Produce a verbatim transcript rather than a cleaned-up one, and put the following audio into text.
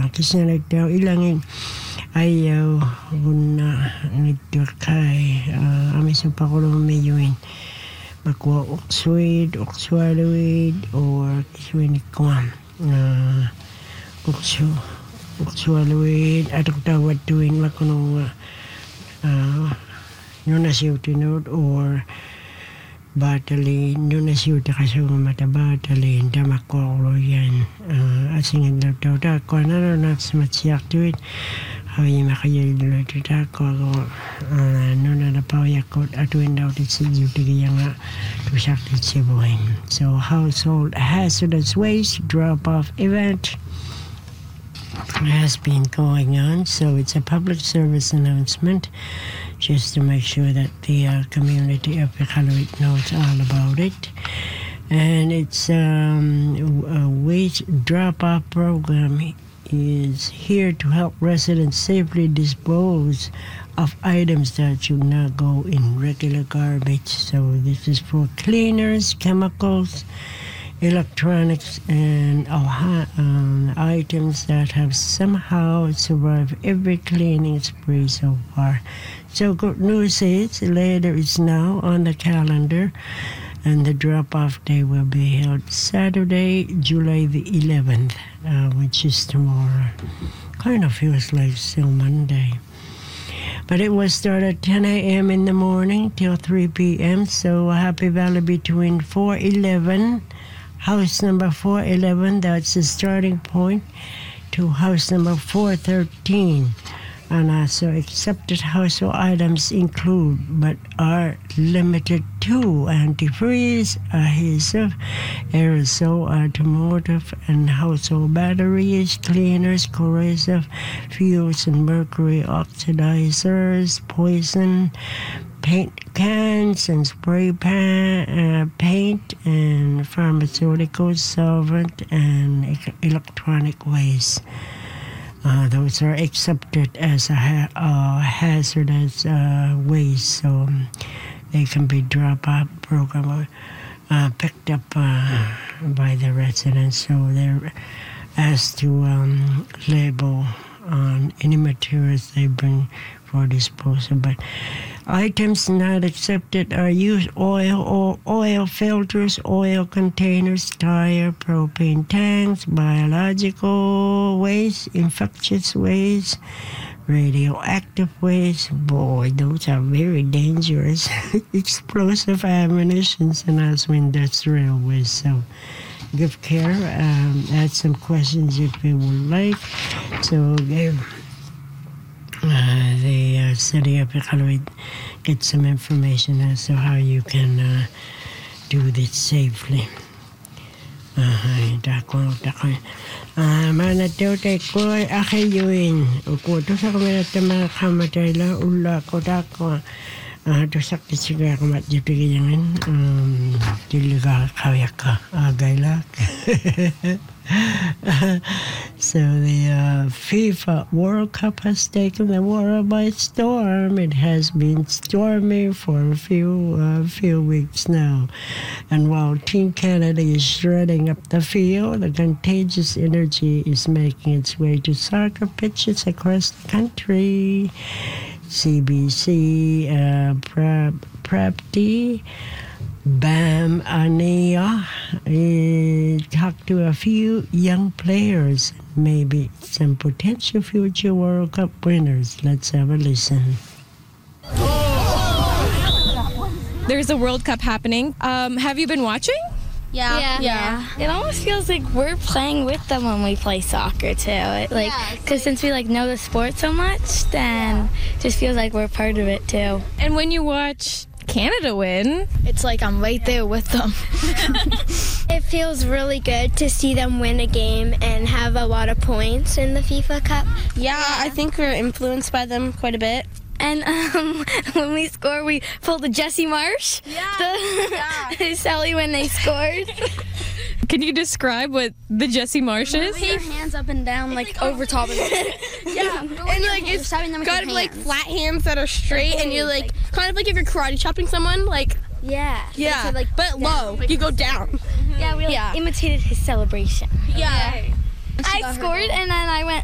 uh, kasi nagtaw ilangin ayaw guna nito kay uh, amis ang pakulong mayuin magkuha oxoid, oxaloid or kiswin ko uh, oxo oxaloid atong tawad tuwin makunong uh, nung nasiw tinod or batalin nung nasiw ta kasi mata batalin tamakolo yan uh, asingin daw daw da ko na na nagsmatsiyak tuwid Hawi makayay dulu tu tak ko no na na pawyak ko atuin daw dit si yuti nga to sakit si boy. So household hazardous waste drop off event has been going on, so it's a public service announcement just to make sure that the uh, community of Iqaluit knows all about it. And it's um, a waste drop off program is here to help residents safely dispose of items that should not go in regular garbage. So this is for cleaners, chemicals, electronics, and uh, um, items that have somehow survived every cleaning spree so far. So good news is later is now on the calendar, and the drop-off day will be held Saturday, July the eleventh, uh, which is tomorrow. Kind of feels like still Monday. But it will start at ten a.m. in the morning till three p.m. So Happy Valley between four eleven, house number four eleven, that's the starting point, to house number four thirteen. And also accepted household items include but are limited to antifreeze, adhesive, aerosol, automotive, and household batteries, cleaners, corrosive, fuels and mercury oxidizers, poison, paint cans and spray pan, uh, paint and pharmaceuticals, solvent, and e- electronic waste. Uh, those are accepted as a ha- uh, hazardous uh, waste, so um, they can be dropped off program uh, picked up uh, by the residents. So they're asked to um, label on any materials they bring for disposal. But items not accepted are used oil or oil filters, oil containers, tire, propane tanks, biological waste, infectious waste, radioactive waste. Boy, those are very dangerous. Explosive ammunitions and also industrial waste. So give care. Um, add some questions if you would like. So give uh, the uh, city of Iqaluit get some information as to how you can uh, do this safely. Uh, dako, dako. Ah, mana teo te koe ake yuin. Uko to sa kami na tama kamatay la ula ko dako. Ah, to sa kisiga kamat jipigi yangin. Um, tiliga kawyak ka. Agay lak. So the uh, FIFA World Cup has taken the world by storm. It has been stormy for a few uh, few weeks now. And while Team Canada is shredding up the field, the contagious energy is making its way to soccer pitches across the country. C B C uh, Prep Prepti Bam Ania uh, talked to a few young players, maybe some potential future World Cup winners. Let's have a listen. There's a World Cup happening. Um, have you been watching? Yeah. Yeah. yeah. It almost feels like we're playing with them when we play soccer too. It, like, Yeah, because since we like know the sport so much, then it just feels like we're part of it too. And when you watch Canada win, It's like I'm right there with them. It feels really good to see them win a game and have a lot of points in the FIFA Cup. Yeah, I think we're influenced by them quite a bit. And um, when we score, we pull the Jesse Marsh. Yeah. The Sally when they scored. can you describe what the Jesse Marsh is? Your hands up and down like over top of it. Yeah, and like it's got like flat hands that are straight, and you're like kind of like if you're karate chopping someone, like Yeah. yeah, like but low. You go down. Yeah, we like, Yeah. imitated his celebration. Yeah. I scored and then I went